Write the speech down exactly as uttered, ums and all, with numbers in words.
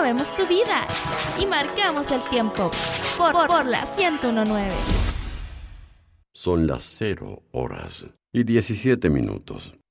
movemos tu vida y marcamos el tiempo por, por, por la ciento uno punto nueve. Son las cero horas y diecisiete minutos.